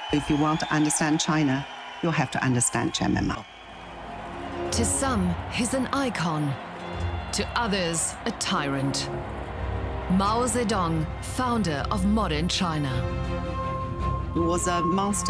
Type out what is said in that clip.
If you want to understand China, you'll have to understand Chairman Mao. To some, he's an icon. To others, a tyrant. Mao Zedong, founder of modern China. He was a monster.